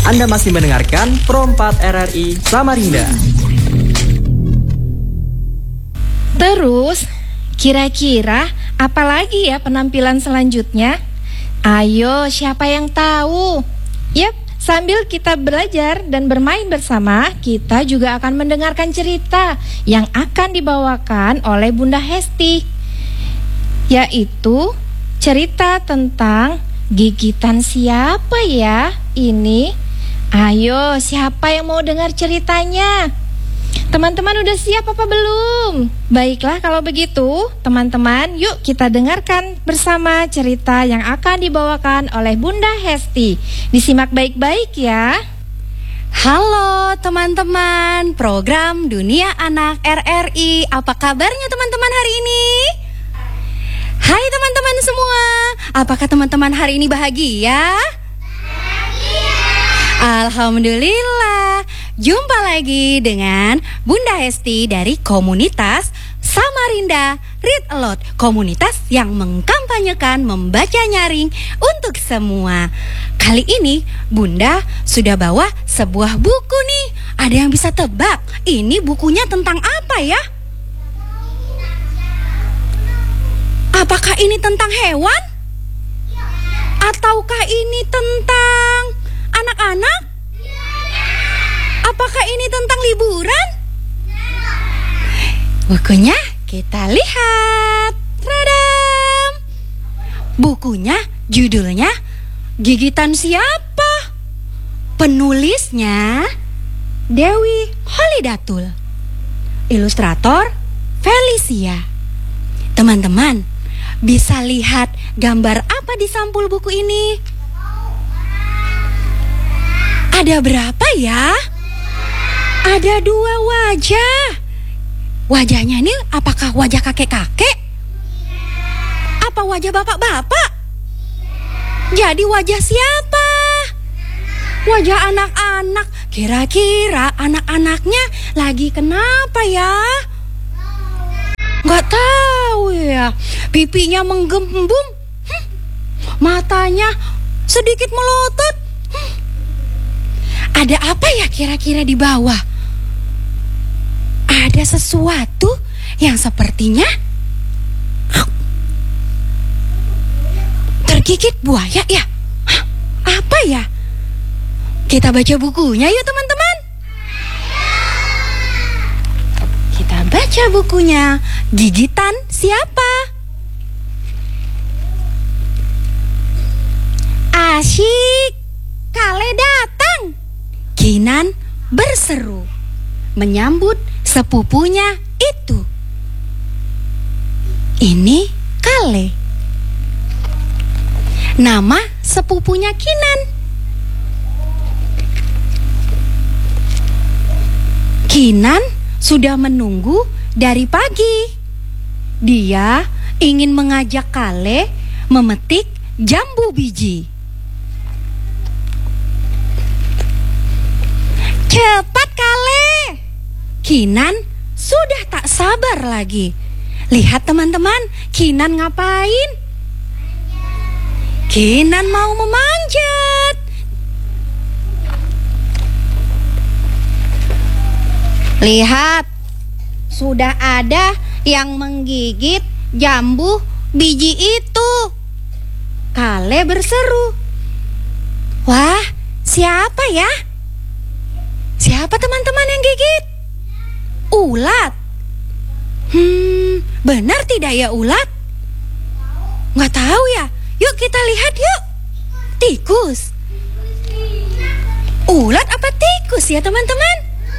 Anda masih mendengarkan Pro 4 RRI Samarinda. Terus, kira-kira apa lagi ya penampilan selanjutnya? Ayo, siapa yang tahu? Yap, sambil kita belajar dan bermain bersama, kita juga akan mendengarkan cerita yang akan dibawakan oleh Bunda Hesti, yaitu cerita tentang gigitan siapa ya ini? Ayo, siapa yang mau dengar ceritanya? Teman-teman udah siap apa belum? Baiklah kalau begitu, teman-teman, yuk kita dengarkan bersama cerita yang akan dibawakan oleh Bunda Hesti. Disimak baik-baik ya. Halo teman-teman, program Dunia Anak RRI. Apa kabarnya teman-teman hari ini? Hai teman-teman semua, apakah teman-teman hari ini bahagia? Bahagia. Alhamdulillah. Jumpa lagi dengan Bunda Hesti dari komunitas Samarinda Read Aloud, komunitas yang mengkampanyekan membaca nyaring untuk semua. Kali ini Bunda sudah bawa sebuah buku nih. Ada yang bisa tebak ini bukunya tentang apa ya? Apakah ini tentang hewan? Ataukah ini tentang anak-anak? Apakah ini tentang liburan? Bukunya kita lihat. Tadam! Bukunya judulnya Gigitan Siapa? Penulisnya Dewi Holidatul. Ilustrator Felicia. Teman-teman, bisa lihat gambar apa di sampul buku ini? Ada berapa ya? Ada 2 wajah. Wajahnya ini apakah wajah kakek-kakek? Apa wajah bapak-bapak? Jadi wajah siapa? Wajah anak-anak. Kira-kira anak-anaknya lagi kenapa ya? Nggak tahu ya. Pipinya menggembung, matanya sedikit melotot. Ada apa ya kira-kira di bawah? Ada sesuatu yang sepertinya tergigit buaya ya? Apa ya? Kita baca bukunya yuk teman-teman. Kita baca bukunya. Gigitan siapa? Asyik, Kale datang. Kinan berseru menyambut sepupunya itu. Ini Kale, nama sepupunya Kinan. Kinan sudah menunggu dari pagi. Dia ingin mengajak Kale memetik jambu biji. Cepat Kale! Kinan sudah tak sabar lagi. Lihat teman-teman, Kinan ngapain? Kinan mau memanjat. Lihat, sudah ada yang menggigit jambu biji itu. Kale berseru. Wah, siapa ya? Siapa teman-teman yang gigit? Ulat. Benar tidak ya ulat? Nggak tahu ya. Yuk kita lihat yuk. Tikus. Ulat apa tikus ya teman-teman?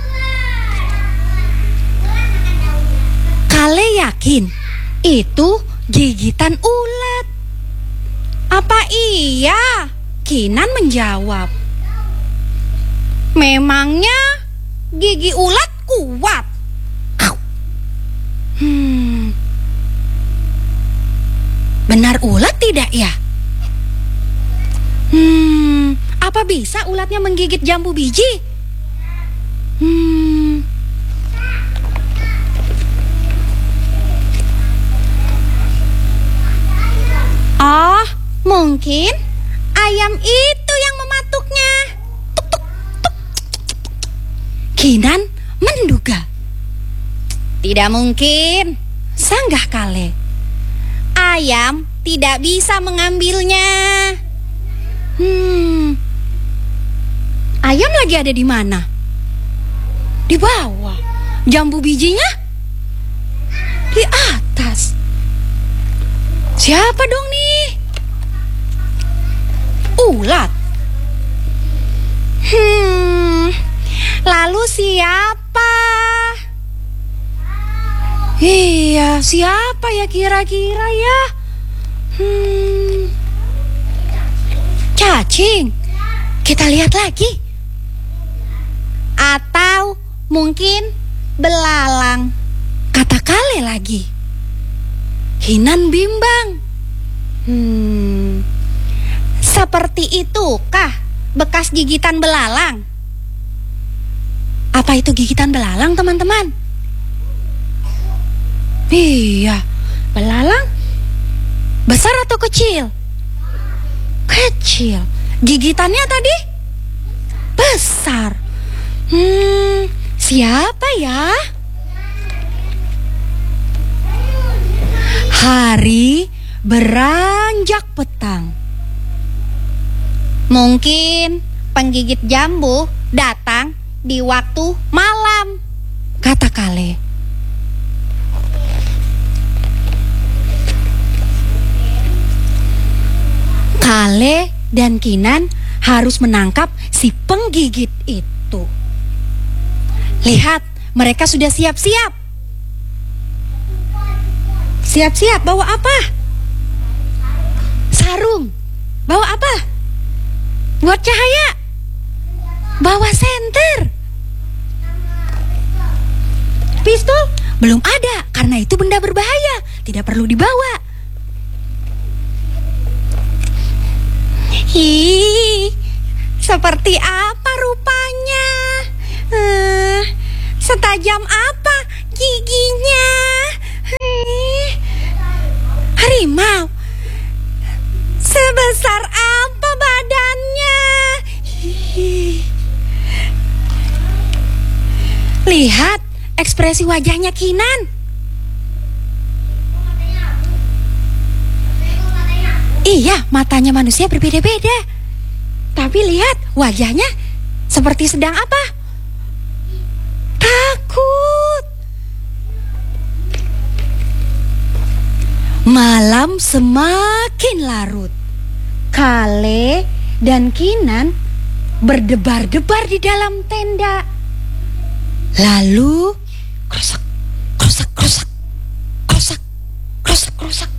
Kale yakin itu gigitan ulat. Apa iya? Kinan menjawab. Memangnya gigi ulat kuat? Benar ulat tidak ya? Apa bisa ulatnya menggigit jambu biji? Oh, mungkin ayam itu yang mematuknya. Tuk tuk. Kinan menduga. Tidak mungkin, sanggah Kale. Ayam tidak bisa mengambilnya. Ayam lagi ada di mana? Di bawah. Jambu bijinya di atas. Siapa dong nih? Ulat. Lalu siapa? Iya, siapa ya kira-kira ya? Cacing. Kita lihat lagi. Atau mungkin belalang, kata Kale lagi. Kinan bimbang. Seperti itukah bekas gigitan belalang? Apa itu gigitan belalang, teman-teman? Iya, belalang besar atau kecil? Kecil. Gigitannya tadi besar. Siapa ya? Hari beranjak petang. Mungkin penggigit jambu datang di waktu malam, kata Kale. Kale dan Kinan harus menangkap si penggigit itu. Lihat, mereka sudah siap-siap. Siap-siap bawa apa? Sarung. Bawa apa? Buat cahaya. Bawa senter. Pistol belum ada, karena itu benda berbahaya, tidak perlu dibawa. Seperti apa rupanya? Setajam apa giginya? Harimau. Sebesar apa badannya? Lihat ekspresi wajahnya Kinan. Iya, matanya manusia berbeda-beda. Tapi lihat wajahnya seperti sedang apa? Takut. Malam semakin larut. Kale dan Kinan berdebar-debar di dalam tenda. Lalu krosak, krosak, krosak, krosak, krosak, krosak.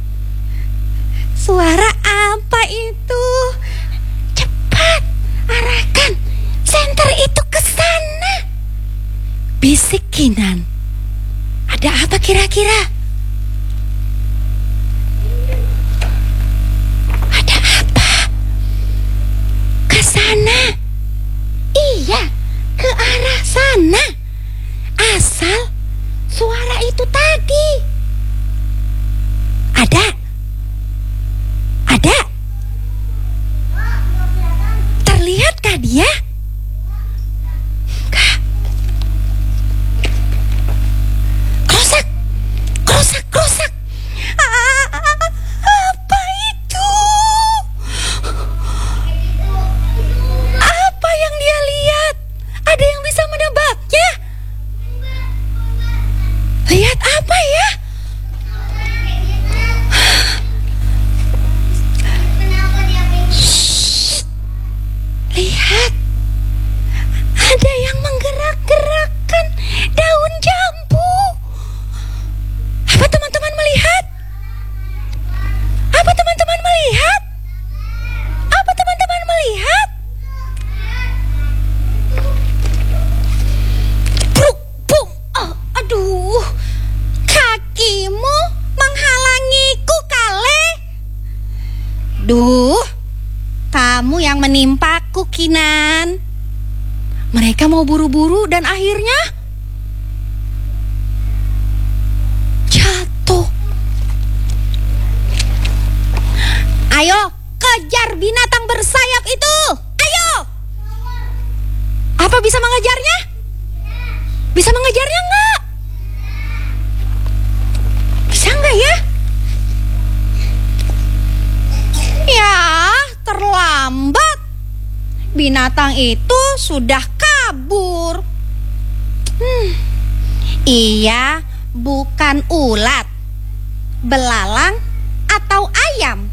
Suara apa itu? Cepat, arahkan senter itu ke sana, bisik Kinan. Ada apa kira-kira? Ada apa? Ke sana. Iya, ke arah sana. Asal suara itu tadi. Ada? Terlihatkah dia? Enggak. Krosak, krosak, krosak. Apa itu? Apa yang dia lihat? Ada yang bisa menebaknya? Lihat apa ya? Lihat, ada yang menggerak-gerakkan daun jambu. Apa teman-teman melihat? Apa teman-teman melihat? Apa teman-teman melihat? Bruk, bruk. Oh, aduh, kakimu menghalangiku, Kale. Duh, kamu yang menimpaku, Kinan. Mereka mau buru-buru dan akhirnya jatuh. Ayo, kejar binatang bersayap itu. Ayo. Apa bisa mengejarnya? Bisa mengejarnya nggak? Bisa nggak ya? Ya, terlambat. Binatang itu sudah kabur. Iya, bukan ulat, belalang, atau ayam.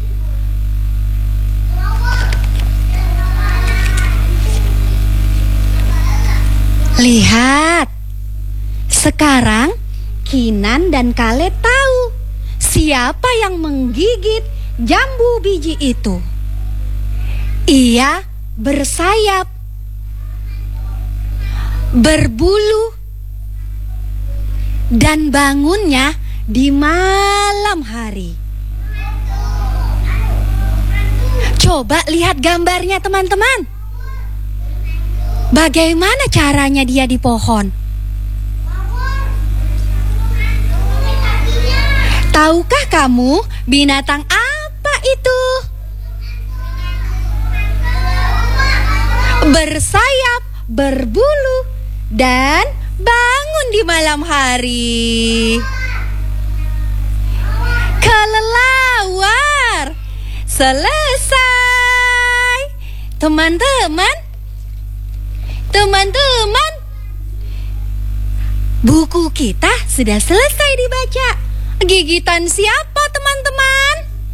Lihat, sekarang Kinan dan Kale tahu siapa yang menggigit jambu biji itu. Ia bersayap, berbulu, dan bangunnya di malam hari. Coba lihat gambarnya, teman-teman. Bagaimana caranya dia di pohon? Tahukah kamu binatang apa itu? Bersayap, berbulu, dan bangun di malam hari. Kelelawar. Selesai. Teman-teman, buku kita sudah selesai dibaca. Gigitan siapa, teman-teman?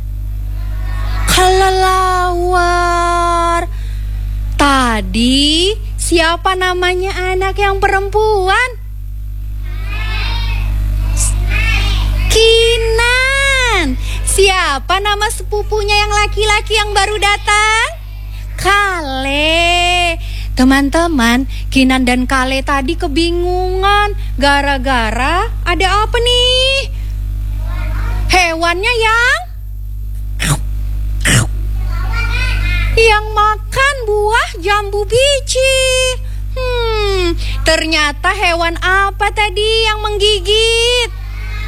Kelelawar. Tadi siapa namanya anak yang perempuan? Kinan. Siapa nama sepupunya yang laki-laki yang baru datang? Kale. Teman-teman, Kinan dan Kale tadi kebingungan gara-gara ada apa nih? Hewannya yang makan buah jambu biji. Ternyata hewan apa tadi yang menggigit?